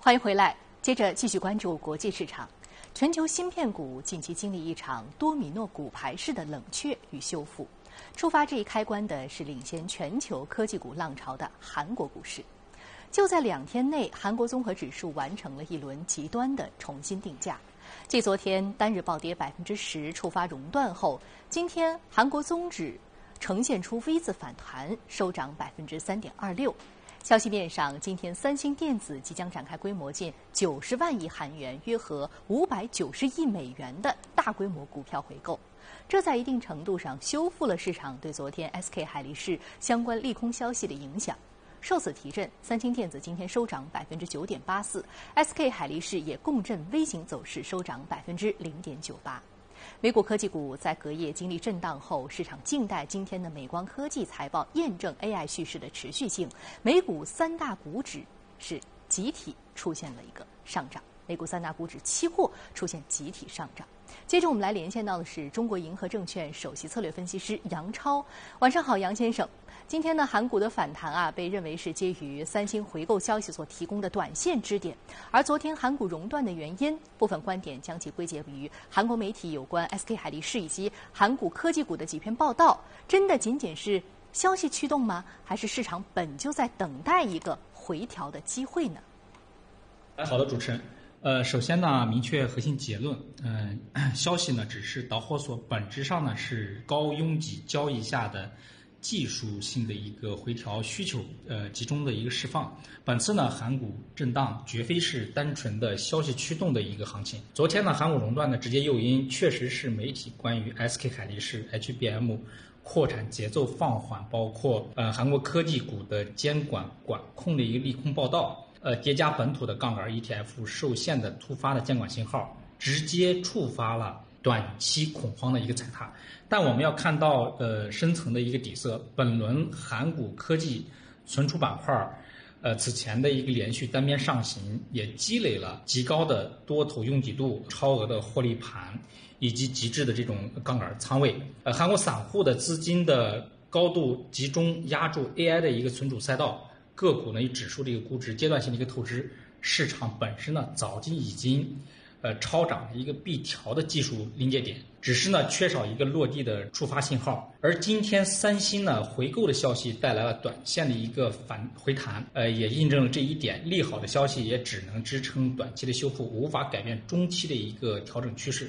欢迎回来，接着继续关注国际市场。全球芯片股近期经历一场多米诺骨牌式的冷却与修复。触发这一开关的是领先全球科技股浪潮的韩国股市。就在2天内，韩国综合指数完成了一轮极端的重新定价。继昨天单日暴跌10%触发熔断后，今天韩国综指呈现出 V 字反弹，收涨3.26%。消息面上，今天三星电子即将展开规模近90万亿韩元，约合590亿美元的大规模股票回购，这在一定程度上修复了市场对昨天 SK 海力士相关利空消息的影响。受此提振，三星电子今天收涨9.84%，SK 海力士也共振 V 型走势，收涨0.98%。美股科技股在隔夜经历震荡后，市场静待今天的美光科技财报验证 AI 叙事的持续性。美股3大股指是集体出现了一个上涨，美股3大股指期货出现集体上涨。接着我们来连线到的是中国银河证券首席策略分析师杨超。晚上好，杨先生。今天呢，韩股的反弹被认为是基于三星回购消息所提供的短线支点，而昨天韩股熔断的原因，部分观点将其归结于韩国媒体有关 SK 海力士以及韩股科技股的几篇报道。真的仅仅是消息驱动吗？还是市场本就在等待一个回调的机会呢？ 好的，主持人。首先呢，明确核心结论。消息呢只是导火索，本质上呢是高拥挤交易下的技术性的一个回调需求，集中的一个释放。本次呢，韩股震荡绝非是单纯的消息驱动的一个行情。昨天呢，韩股熔断的直接诱因确实是媒体关于 SK 海力士、HBM 扩产节奏放缓，包括韩国科技股的监管管控的一个利空报道。叠加本土的杠杆 ETF 受限的突发的监管信号，直接触发了短期恐慌的一个踩踏。但我们要看到深层的一个底色，本轮韩股科技存储板块此前的一个连续单边上行，也积累了极高的多头拥挤度、超额的获利盘以及极致的这种杠杆仓位。韩国散户的资金的高度集中压住 AI 的一个存储赛道，个股呢以指数的一个估值阶段性的一个透支，市场本身呢早就已经超涨的一个必调的技术临界点，只是呢缺少一个落地的触发信号。而今天三星呢回购的消息带来了短线的一个回弹，也印证了这一点，利好的消息也只能支撑短期的修复，无法改变中期的一个调整趋势。